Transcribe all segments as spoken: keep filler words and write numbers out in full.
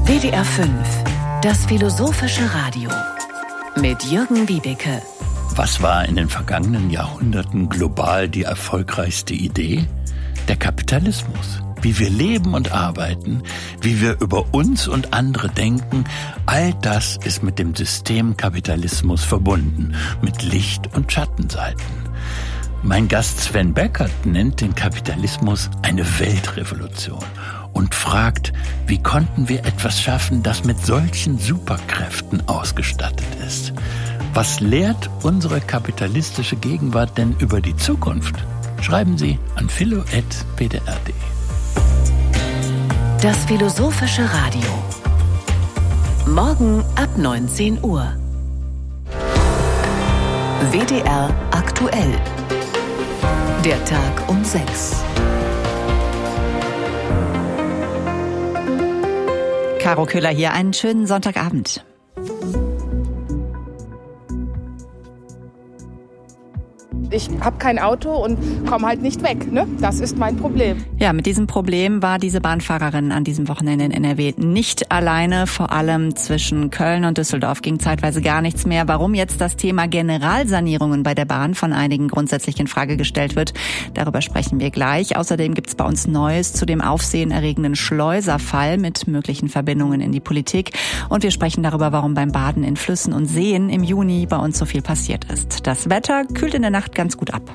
W D R fünf, das philosophische Radio mit Jürgen Wiebeke. Was war in den vergangenen Jahrhunderten global die erfolgreichste Idee? Der Kapitalismus. Wie wir leben und arbeiten, wie wir über uns und andere denken, all das ist mit dem System Kapitalismus verbunden, mit Licht- und Schattenseiten. Mein Gast Sven Beckert nennt den Kapitalismus eine Weltrevolution und fragt, wie konnten wir etwas schaffen, das mit solchen Superkräften ausgestattet ist? Was lehrt unsere kapitalistische Gegenwart denn über die Zukunft? Schreiben Sie an philo at p d r punkt d e. Das philosophische Radio. Morgen ab neunzehn Uhr. W D R aktuell. Der Tag um sechs. Caro Köhler hier, einen schönen Sonntagabend. Ich habe kein Auto und komme halt nicht weg, ne? Das ist mein Problem. Ja, mit diesem Problem war diese Bahnfahrerin an diesem Wochenende in N R W nicht alleine. Vor allem zwischen Köln und Düsseldorf ging zeitweise gar nichts mehr. Warum jetzt das Thema Generalsanierungen bei der Bahn von einigen grundsätzlich in Frage gestellt wird, darüber sprechen wir gleich. Außerdem gibt's bei uns Neues zu dem aufsehenerregenden Schleuserfall mit möglichen Verbindungen in die Politik. Und wir sprechen darüber, warum beim Baden in Flüssen und Seen im Juni bei uns so viel passiert ist. Das Wetter kühlt in der Nacht ganz gut ab.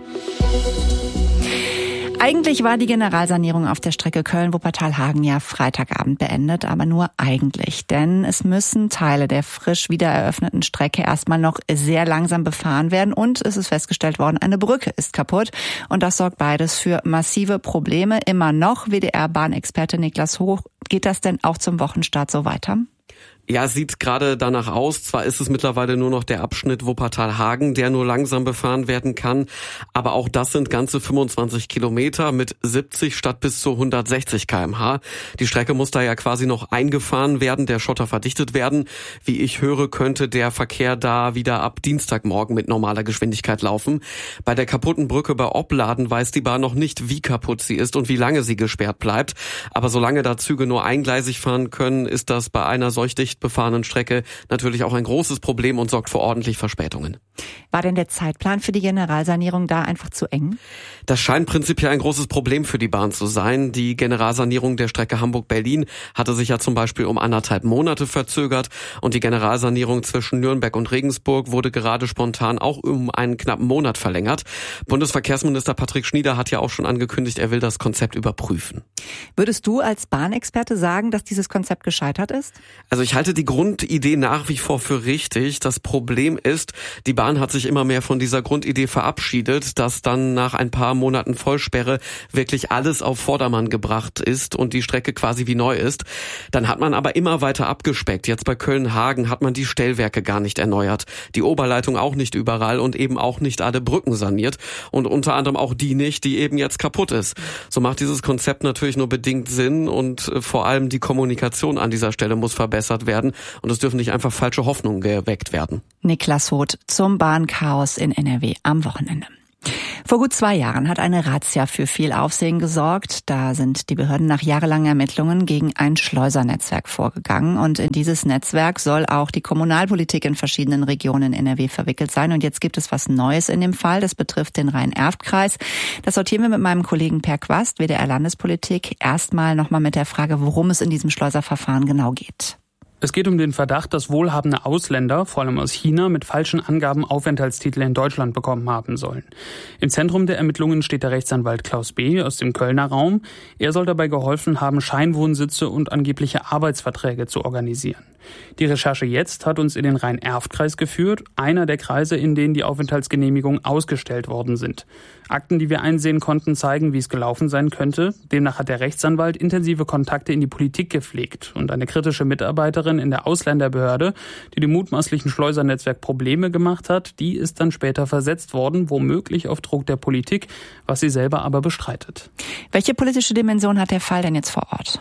Eigentlich war die Generalsanierung auf der Strecke Köln-Wuppertal-Hagen ja Freitagabend beendet, aber nur eigentlich. Denn es müssen Teile der frisch wieder eröffneten Strecke erstmal noch sehr langsam befahren werden. Und es ist festgestellt worden, eine Brücke ist kaputt. Und das sorgt beides für massive Probleme. Immer noch, W D R-Bahnexperte Niklas Hoch. Geht das denn auch zum Wochenstart so weiter? Ja, es sieht gerade danach aus. Zwar ist es mittlerweile nur noch der Abschnitt Wuppertal-Hagen, der nur langsam befahren werden kann. Aber auch das sind ganze fünfundzwanzig Kilometer mit siebzig statt bis zu hundertsechzig Kilometer pro Stunde. Die Strecke muss da ja quasi noch eingefahren werden, der Schotter verdichtet werden. Wie ich höre, könnte der Verkehr da wieder ab Dienstagmorgen mit normaler Geschwindigkeit laufen. Bei der kaputten Brücke bei Opladen weiß die Bahn noch nicht, wie kaputt sie ist und wie lange sie gesperrt bleibt. Aber solange da Züge nur eingleisig fahren können, ist das bei einer solch dicht befahrenen Strecke natürlich auch ein großes Problem und sorgt für ordentlich Verspätungen. War denn der Zeitplan für die Generalsanierung da einfach zu eng? Das scheint prinzipiell ein großes Problem für die Bahn zu sein. Die Generalsanierung der Strecke Hamburg-Berlin hatte sich ja zum Beispiel um anderthalb Monate verzögert und die Generalsanierung zwischen Nürnberg und Regensburg wurde gerade spontan auch um einen knappen Monat verlängert. Bundesverkehrsminister Patrick Schnieder hat ja auch schon angekündigt, er will das Konzept überprüfen. Würdest du als Bahnexperte sagen, dass dieses Konzept gescheitert ist? Also ich halte die Grundidee nach wie vor für richtig. Das Problem ist, die Bahn hat sich immer mehr von dieser Grundidee verabschiedet, dass dann nach ein paar Monaten Vollsperre wirklich alles auf Vordermann gebracht ist und die Strecke quasi wie neu ist. Dann hat man aber immer weiter abgespeckt. Jetzt bei Köln-Hagen hat man die Stellwerke gar nicht erneuert, die Oberleitung auch nicht überall und eben auch nicht alle Brücken saniert und unter anderem auch die nicht, die eben jetzt kaputt ist. So macht dieses Konzept natürlich nur bedingt Sinn und vor allem die Kommunikation an dieser Stelle muss verbessert werden und es dürfen nicht einfach falsche Hoffnungen geweckt werden. Niklas Hoth zum Bahnchaos in N R W am Wochenende. Vor gut zwei Jahren hat eine Razzia für viel Aufsehen gesorgt. Da sind die Behörden nach jahrelangen Ermittlungen gegen ein Schleusernetzwerk vorgegangen. Und in dieses Netzwerk soll auch die Kommunalpolitik in verschiedenen Regionen in N R W verwickelt sein. Und jetzt gibt es was Neues in dem Fall. Das betrifft den Rhein-Erft-Kreis. Das sortieren wir mit meinem Kollegen Per Quast, W D R-Landespolitik. Erstmal nochmal mit der Frage, worum es in diesem Schleuserverfahren genau geht. Es geht um den Verdacht, dass wohlhabende Ausländer, vor allem aus China, mit falschen Angaben Aufenthaltstitel in Deutschland bekommen haben sollen. Im Zentrum der Ermittlungen steht der Rechtsanwalt Klaus B. aus dem Kölner Raum. Er soll dabei geholfen haben, Scheinwohnsitze und angebliche Arbeitsverträge zu organisieren. Die Recherche jetzt hat uns in den Rhein-Erft-Kreis geführt, einer der Kreise, in denen die Aufenthaltsgenehmigungen ausgestellt worden sind. Akten, die wir einsehen konnten, zeigen, wie es gelaufen sein könnte. Demnach hat der Rechtsanwalt intensive Kontakte in die Politik gepflegt und eine kritische Mitarbeiterin in der Ausländerbehörde, die dem mutmaßlichen Schleusernetzwerk Probleme gemacht hat, die ist dann später versetzt worden, womöglich auf Druck der Politik, was sie selber aber bestreitet. Welche politische Dimension hat der Fall denn jetzt vor Ort?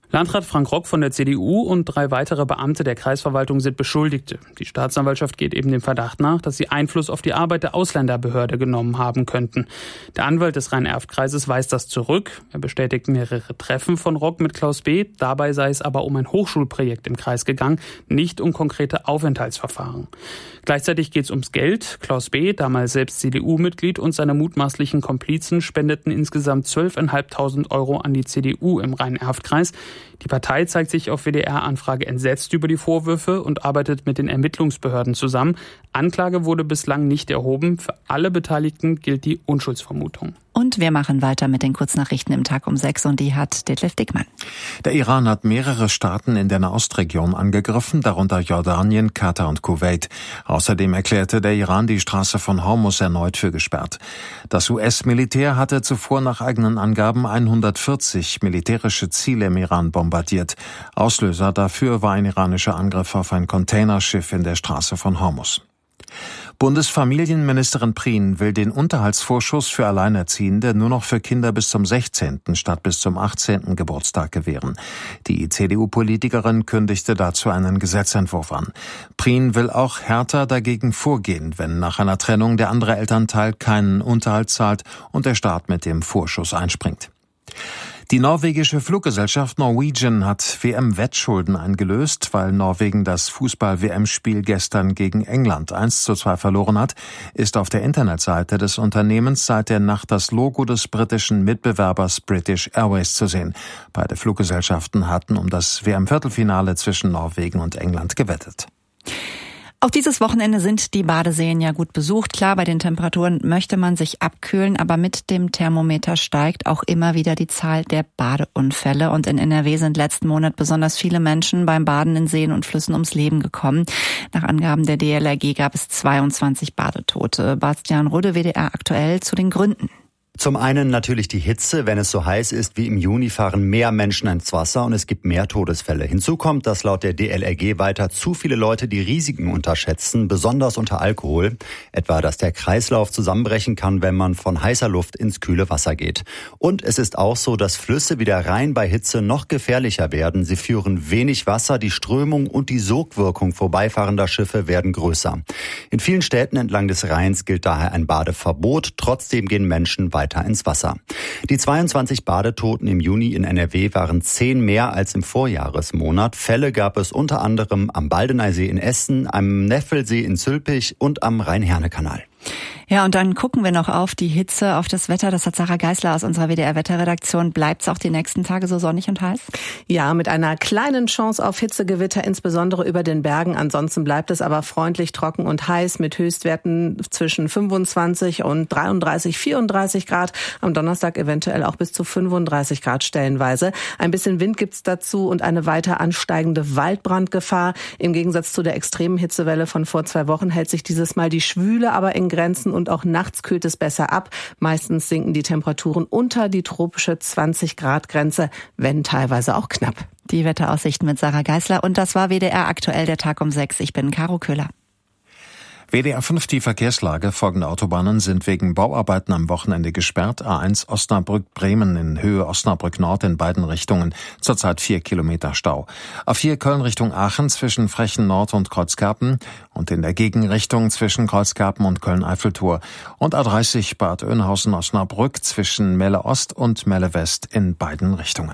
Landrat Frank Rock von der C D U und drei weitere Beamte der Kreisverwaltung sind Beschuldigte. Die Staatsanwaltschaft geht eben dem Verdacht nach, dass sie Einfluss auf die Arbeit der Ausländerbehörde genommen haben könnten. Der Anwalt des Rhein-Erft-Kreises weist das zurück. Er bestätigt mehrere Treffen von Rock mit Klaus B. Dabei sei es aber um ein Hochschulprojekt im Kreis gegangen, nicht um konkrete Aufenthaltsverfahren. Gleichzeitig geht es ums Geld. Klaus B., damals selbst C D U-Mitglied, und seine mutmaßlichen Komplizen spendeten insgesamt zwölftausendfünfhundert Euro an die C D U im Rhein-Erft-Kreis. Die Partei zeigt sich auf W D R-Anfrage entsetzt über die Vorwürfe und arbeitet mit den Ermittlungsbehörden zusammen. Anklage wurde bislang nicht erhoben. Für alle Beteiligten gilt die Unschuldsvermutung. Und wir machen weiter mit den Kurznachrichten im Tag um sechs und die hat Detlef Dickmann. Der Iran hat mehrere Staaten in der Nahostregion angegriffen, darunter Jordanien, Katar und Kuwait. Außerdem erklärte der Iran die Straße von Hormuz erneut für gesperrt. Das U S-Militär hatte zuvor nach eigenen Angaben hundertvierzig militärische Ziele im Iran bombardiert. Auslöser dafür war ein iranischer Angriff auf ein Containerschiff in der Straße von Hormuz. Bundesfamilienministerin Prien will den Unterhaltsvorschuss für Alleinerziehende nur noch für Kinder bis zum sechzehnten statt bis zum achtzehnten Geburtstag gewähren. Die C D U-Politikerin kündigte dazu einen Gesetzentwurf an. Prien will auch härter dagegen vorgehen, wenn nach einer Trennung der andere Elternteil keinen Unterhalt zahlt und der Staat mit dem Vorschuss einspringt. Die norwegische Fluggesellschaft Norwegian hat W M-Wettschulden eingelöst, weil Norwegen das Fußball-W M-Spiel gestern gegen England eins zu zwei verloren hat, ist auf der Internetseite des Unternehmens seit der Nacht das Logo des britischen Mitbewerbers British Airways zu sehen. Beide Fluggesellschaften hatten um das W M-Viertelfinale zwischen Norwegen und England gewettet. Auch dieses Wochenende sind die Badeseen ja gut besucht. Klar, bei den Temperaturen möchte man sich abkühlen, aber mit dem Thermometer steigt auch immer wieder die Zahl der Badeunfälle. Und in N R W sind letzten Monat besonders viele Menschen beim Baden in Seen und Flüssen ums Leben gekommen. Nach Angaben der D L R G gab es zweiundzwanzig Badetote. Bastian Rudde, W D R aktuell, zu den Gründen. Zum einen natürlich die Hitze. Wenn es so heiß ist wie im Juni, fahren mehr Menschen ins Wasser und es gibt mehr Todesfälle. Hinzu kommt, dass laut der D L R G weiter zu viele Leute die Risiken unterschätzen, besonders unter Alkohol. Etwa, dass der Kreislauf zusammenbrechen kann, wenn man von heißer Luft ins kühle Wasser geht. Und es ist auch so, dass Flüsse wie der Rhein bei Hitze noch gefährlicher werden. Sie führen wenig Wasser, die Strömung und die Sogwirkung vorbeifahrender Schiffe werden größer. In vielen Städten entlang des Rheins gilt daher ein Badeverbot. Trotzdem gehen Menschen weiter ins Wasser. Die zweiundzwanzig Badetoten im Juni in N R W waren zehn mehr als im Vorjahresmonat. Fälle gab es unter anderem am Baldeneysee in Essen, am Neffelsee in Zülpich und am Rhein-Herne-Kanal. Ja, und dann gucken wir noch auf die Hitze, auf das Wetter. Das hat Sarah Geisler aus unserer W D R-Wetterredaktion. Bleibt es auch die nächsten Tage so sonnig und heiß? Ja, mit einer kleinen Chance auf Hitzegewitter, insbesondere über den Bergen. Ansonsten bleibt es aber freundlich, trocken und heiß mit Höchstwerten zwischen fünfundzwanzig und dreiunddreißig, vierunddreißig Grad. Am Donnerstag eventuell auch bis zu fünfunddreißig Grad stellenweise. Ein bisschen Wind gibt's dazu und eine weiter ansteigende Waldbrandgefahr. Im Gegensatz zu der extremen Hitzewelle von vor zwei Wochen hält sich dieses Mal die Schwüle aber in Grenzen und auch nachts kühlt es besser ab. Meistens sinken die Temperaturen unter die tropische zwanzig Grad Grenze, wenn teilweise auch knapp. Die Wetteraussichten mit Sarah Geisler und das war W D R aktuell der Tag um sechs. Ich bin Caro Köhler. W D R fünf, die Verkehrslage. Folgende Autobahnen sind wegen Bauarbeiten am Wochenende gesperrt. A eins Osnabrück-Bremen in Höhe Osnabrück-Nord in beiden Richtungen. Zurzeit vier Kilometer Stau. A vier Köln Richtung Aachen zwischen Frechen-Nord und Kreuzgarten und in der Gegenrichtung zwischen Kreuzgarten und Köln-Eiffeltor. Und A dreißig Bad Oeynhausen-Osnabrück zwischen Melle-Ost und Melle-West in beiden Richtungen.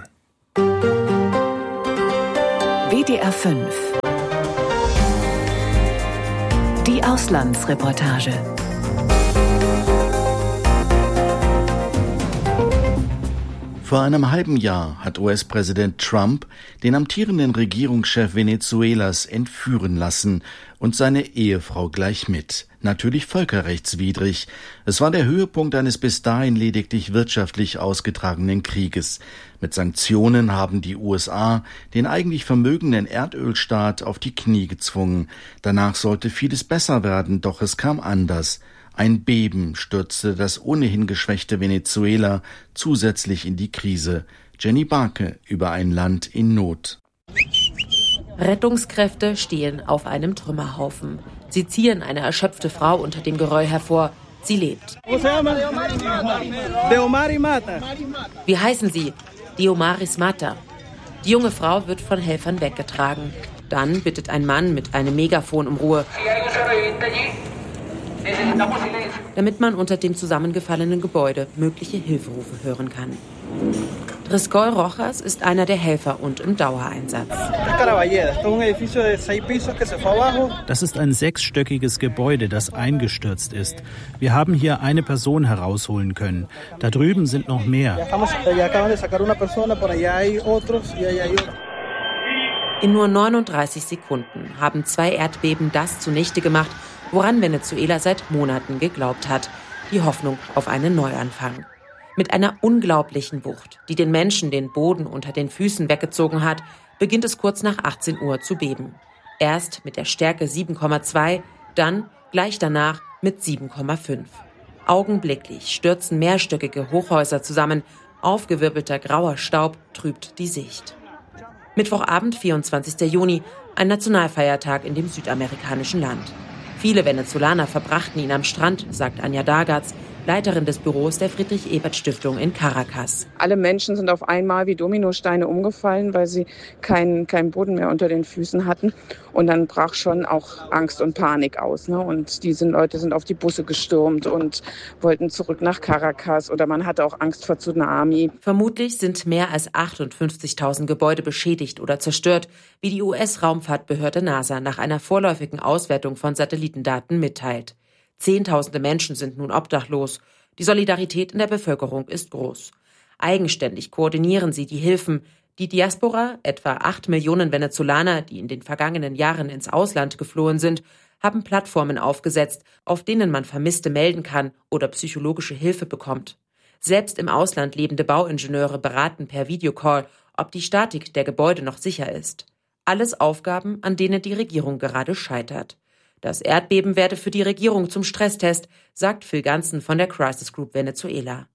W D R fünf. Die Auslandsreportage. Vor einem halben Jahr hat U S-Präsident Trump den amtierenden Regierungschef Venezuelas entführen lassen und seine Ehefrau gleich mit. Natürlich völkerrechtswidrig. Es war der Höhepunkt eines bis dahin lediglich wirtschaftlich ausgetragenen Krieges. Mit Sanktionen haben die U S A den eigentlich vermögenden Erdölstaat auf die Knie gezwungen. Danach sollte vieles besser werden, doch es kam anders. Ein Beben stürzte das ohnehin geschwächte Venezuela zusätzlich in die Krise. Jenny Barke über ein Land in Not. Rettungskräfte stehen auf einem Trümmerhaufen. Sie ziehen eine erschöpfte Frau unter dem Geröll hervor. Sie lebt. Wie heißen Sie? Diomaris Mata. Die junge Frau wird von Helfern weggetragen. Dann bittet ein Mann mit einem Megafon um Ruhe, damit man unter dem zusammengefallenen Gebäude mögliche Hilferufe hören kann. Driscoll Rojas ist einer der Helfer und im Dauereinsatz. Das ist ein sechsstöckiges Gebäude, das eingestürzt ist. Wir haben hier eine Person herausholen können. Da drüben sind noch mehr. In nur neununddreißig Sekunden haben zwei Erdbeben das zunichte gemacht, woran Venezuela seit Monaten geglaubt hat: die Hoffnung auf einen Neuanfang. Mit einer unglaublichen Wucht, die den Menschen den Boden unter den Füßen weggezogen hat, beginnt es kurz nach achtzehn Uhr zu beben. Erst mit der Stärke sieben Komma zwei, dann gleich danach mit sieben Komma fünf. Augenblicklich stürzen mehrstöckige Hochhäuser zusammen, aufgewirbelter grauer Staub trübt die Sicht. Mittwochabend, vierundzwanzigster Juni, ein Nationalfeiertag in dem südamerikanischen Land. Viele Venezolaner verbrachten ihn am Strand, sagt Anja Dargatz, Leiterin des Büros der Friedrich-Ebert-Stiftung in Caracas. Alle Menschen sind auf einmal wie Dominosteine umgefallen, weil sie keinen keinen Boden mehr unter den Füßen hatten. Und dann brach schon auch Angst und Panik aus. Ne? Und diese Leute sind auf die Busse gestürmt und wollten zurück nach Caracas. Oder man hatte auch Angst vor Tsunami. Vermutlich sind mehr als achtundfünfzigtausend Gebäude beschädigt oder zerstört, wie die U S-Raumfahrtbehörde NASA nach einer vorläufigen Auswertung von Satellitendaten mitteilt. Zehntausende Menschen sind nun obdachlos. Die Solidarität in der Bevölkerung ist groß. Eigenständig koordinieren sie die Hilfen. Die Diaspora, etwa acht Millionen Venezolaner, die in den vergangenen Jahren ins Ausland geflohen sind, haben Plattformen aufgesetzt, auf denen man Vermisste melden kann oder psychologische Hilfe bekommt. Selbst im Ausland lebende Bauingenieure beraten per Videocall, ob die Statik der Gebäude noch sicher ist. Alles Aufgaben, an denen die Regierung gerade scheitert. Das Erdbeben werde für die Regierung zum Stresstest, sagt Phil Ganzen von der Crisis Group Venezuela.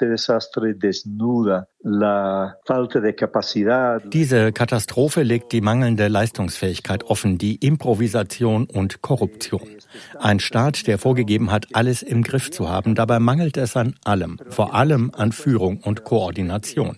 Diese Katastrophe legt die mangelnde Leistungsfähigkeit offen, die Improvisation und Korruption. Ein Staat, der vorgegeben hat, alles im Griff zu haben, dabei mangelt es an allem, vor allem an Führung und Koordination.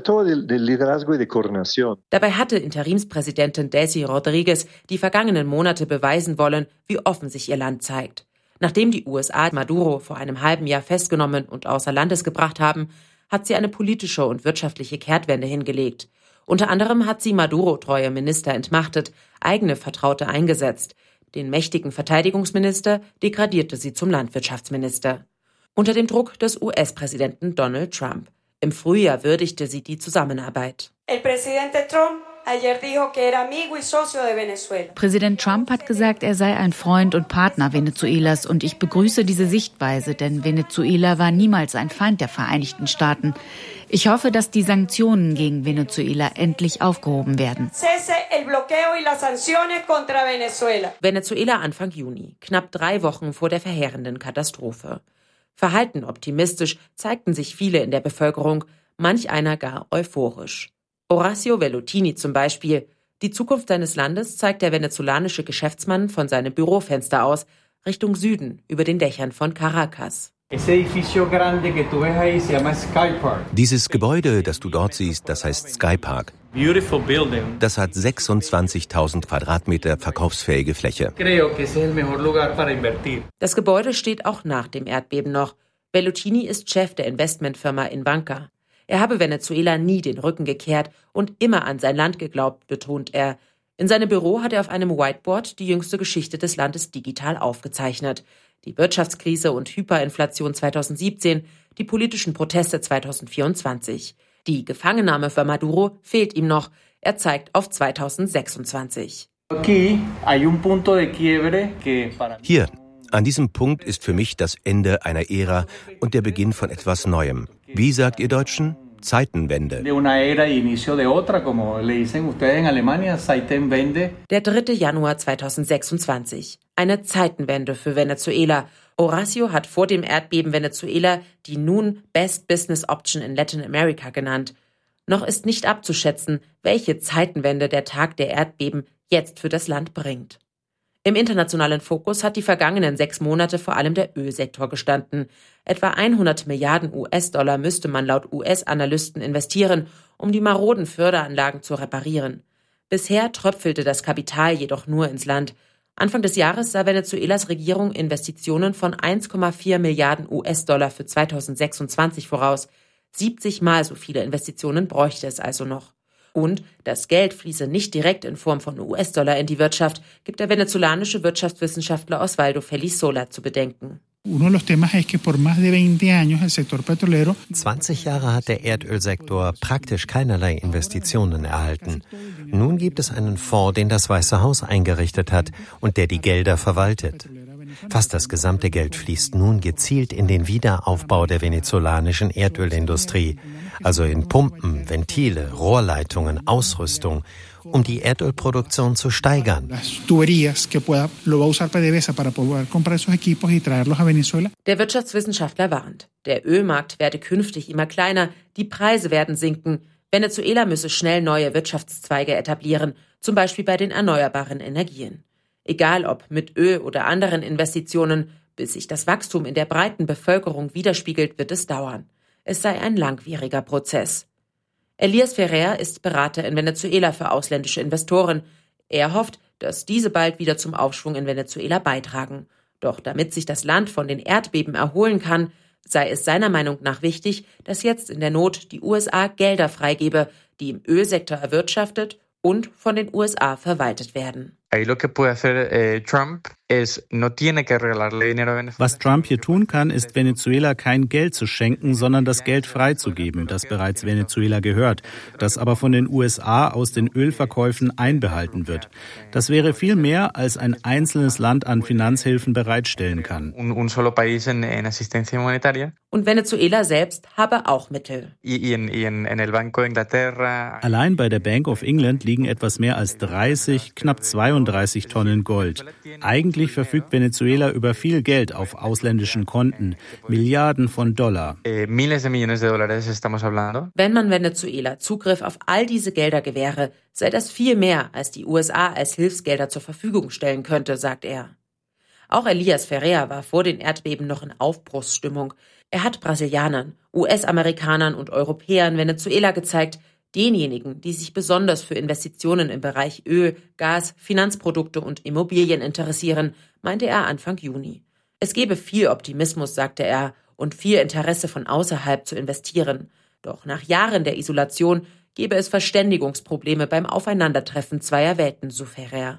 Dabei hatte Interimspräsidentin Desi Rodriguez die vergangenen Monate beweisen wollen, wie offen sich ihr Land zeigt. Nachdem die U S A Maduro vor einem halben Jahr festgenommen und außer Landes gebracht haben, hat sie eine politische und wirtschaftliche Kehrtwende hingelegt. Unter anderem hat sie Maduro-treue Minister entmachtet, eigene Vertraute eingesetzt. Den mächtigen Verteidigungsminister degradierte sie zum Landwirtschaftsminister. Unter dem Druck des U S-Präsidenten Donald Trump. Im Frühjahr würdigte sie die Zusammenarbeit. El presidente Trump Präsident Trump hat gesagt, er sei ein Freund und Partner Venezuelas und ich begrüße diese Sichtweise, denn Venezuela war niemals ein Feind der Vereinigten Staaten. Ich hoffe, dass die Sanktionen gegen Venezuela endlich aufgehoben werden. Venezuela Anfang Juni, knapp drei Wochen vor der verheerenden Katastrophe. Verhalten optimistisch zeigten sich viele in der Bevölkerung, manch einer gar euphorisch. Horacio Velutini zum Beispiel. Die Zukunft seines Landes zeigt der venezolanische Geschäftsmann von seinem Bürofenster aus, Richtung Süden, über den Dächern von Caracas. Dieses Gebäude, das du dort siehst, das heißt Sky Park. Das hat sechsundzwanzigtausend Quadratmeter verkaufsfähige Fläche. Das Gebäude steht auch nach dem Erdbeben noch. Velutini ist Chef der Investmentfirma Inbanca. Er habe Venezuela nie den Rücken gekehrt und immer an sein Land geglaubt, betont er. In seinem Büro hat er auf einem Whiteboard die jüngste Geschichte des Landes digital aufgezeichnet. Die Wirtschaftskrise und Hyperinflation zweitausendsiebzehn, die politischen Proteste zweitausendvierundzwanzig. Die Gefangennahme für Maduro fehlt ihm noch. Er zeigt auf zweitausendsechsundzwanzig. Hier, an diesem Punkt ist für mich das Ende einer Ära und der Beginn von etwas Neuem. Wie sagt ihr Deutschen? Zeitenwende. Der dritte Januar zweitausendsechsundzwanzig. Eine Zeitenwende für Venezuela. Horacio hat vor dem Erdbeben Venezuela die nun Best Business Option in Latin America genannt. Noch ist nicht abzuschätzen, welche Zeitenwende der Tag der Erdbeben jetzt für das Land bringt. Im internationalen Fokus hat die vergangenen sechs Monate vor allem der Ölsektor gestanden. Etwa hundert Milliarden U S-Dollar müsste man laut U S-Analysten investieren, um die maroden Förderanlagen zu reparieren. Bisher tröpfelte das Kapital jedoch nur ins Land. Anfang des Jahres sah Venezuelas Regierung Investitionen von eins Komma vier Milliarden U S-Dollar für zweitausendsechsundzwanzig voraus. siebzig Mal so viele Investitionen bräuchte es also noch. Und das Geld fließe nicht direkt in Form von U S-Dollar in die Wirtschaft, gibt der venezolanische Wirtschaftswissenschaftler Osvaldo Felisola zu bedenken. zwanzig Jahre hat der Erdölsektor praktisch keinerlei Investitionen erhalten. Nun gibt es einen Fonds, den das Weiße Haus eingerichtet hat und der die Gelder verwaltet. Fast das gesamte Geld fließt nun gezielt in den Wiederaufbau der venezolanischen Erdölindustrie, also in Pumpen, Ventile, Rohrleitungen, Ausrüstung, um die Erdölproduktion zu steigern. Der Wirtschaftswissenschaftler warnt, der Ölmarkt werde künftig immer kleiner, die Preise werden sinken. Venezuela müsse schnell neue Wirtschaftszweige etablieren, zum Beispiel bei den erneuerbaren Energien. Egal ob mit Öl oder anderen Investitionen, bis sich das Wachstum in der breiten Bevölkerung widerspiegelt, wird es dauern. Es sei ein langwieriger Prozess. Elias Ferrer ist Berater in Venezuela für ausländische Investoren. Er hofft, dass diese bald wieder zum Aufschwung in Venezuela beitragen. Doch damit sich das Land von den Erdbeben erholen kann, sei es seiner Meinung nach wichtig, dass jetzt in der Not die U S A Gelder freigebe, die im Ölsektor erwirtschaftet und von den U S A verwaltet werden. Was Trump hier tun kann, ist Venezuela kein Geld zu schenken, sondern das Geld freizugeben, das bereits Venezuela gehört, das aber von den U S A aus den Ölverkäufen einbehalten wird. Das wäre viel mehr, als ein einzelnes Land an Finanzhilfen bereitstellen kann. Und Venezuela selbst habe auch Mittel. Allein bei der Bank of England liegen etwas mehr als dreißig, knapp zweiunddreißig Tonnen Gold. Eigentlich verfügt Venezuela über viel Geld auf ausländischen Konten, Milliarden von Dollar. Wenn man Venezuela Zugriff auf all diese Gelder gewähre, sei das viel mehr, als die U S A als Hilfsgelder zur Verfügung stellen könnte, sagt er. Auch Elias Ferrer war vor den Erdbeben noch in Aufbruchsstimmung. Er hat Brasilianern, U S-Amerikanern und Europäern Venezuela gezeigt, denjenigen, die sich besonders für Investitionen im Bereich Öl, Gas, Finanzprodukte und Immobilien interessieren, meinte er Anfang Juni. Es gebe viel Optimismus, sagte er, und viel Interesse von außerhalb zu investieren. Doch nach Jahren der Isolation gebe es Verständigungsprobleme beim Aufeinandertreffen zweier Welten, so Ferrer.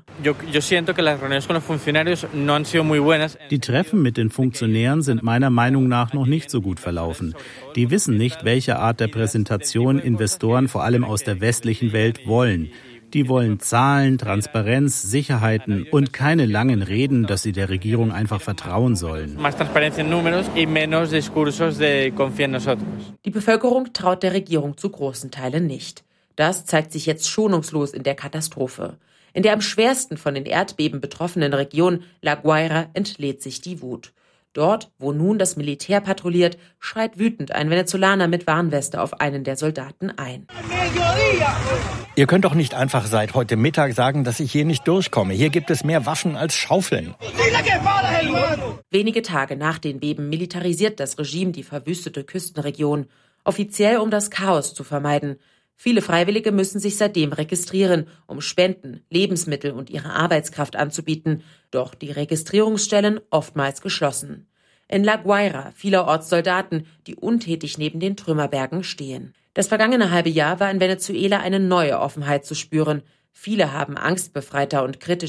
Die Treffen mit den Funktionären sind meiner Meinung nach noch nicht so gut verlaufen. Die wissen nicht, welche Art der Präsentation Investoren vor allem aus der westlichen Welt wollen. Die wollen Zahlen, Transparenz, Sicherheiten und keine langen Reden, dass sie der Regierung einfach vertrauen sollen. Die Bevölkerung traut der Regierung zu großen Teilen nicht. Das zeigt sich jetzt schonungslos in der Katastrophe. In der am schwersten von den Erdbeben betroffenen Region La Guaira entlädt sich die Wut. Dort, wo nun das Militär patrouilliert, schreit wütend ein Venezolaner mit Warnweste auf einen der Soldaten ein. Ihr könnt doch nicht einfach seit heute Mittag sagen, dass ich hier nicht durchkomme. Hier gibt es mehr Waffen als Schaufeln. Wenige Tage nach den Beben militarisiert das Regime die verwüstete Küstenregion, offiziell um das Chaos zu vermeiden. Viele Freiwillige müssen sich seitdem registrieren, um Spenden, Lebensmittel und ihre Arbeitskraft anzubieten. Doch die Registrierungsstellen oftmals geschlossen. In La Guaira vielerorts Soldaten, die untätig neben den Trümmerbergen stehen. Das vergangene halbe Jahr war in Venezuela eine neue Offenheit zu spüren. Viele haben angstbefreiter und kritisch